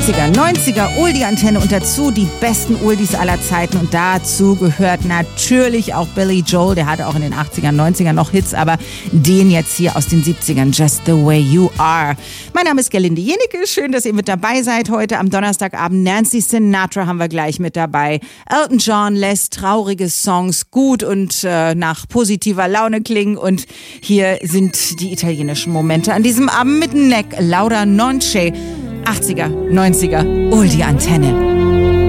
80er, 90er, Oldie-Antenne und dazu die besten Oldies aller Zeiten. Und dazu gehört natürlich auch Billy Joel. Der hatte auch in den 80ern, 90ern noch Hits, aber den jetzt hier aus den 70ern, Just the Way You Are. Mein Name ist Gerlinde Jenecke. Schön, dass ihr mit dabei seid heute am Donnerstagabend. Nancy Sinatra haben wir gleich mit dabei. Elton John lässt traurige Songs gut und nach positiver Laune klingen. Und hier sind die italienischen Momente an diesem Abend mit Neck Lauda Nonce. 80er, 90er, Oldie-Antenne.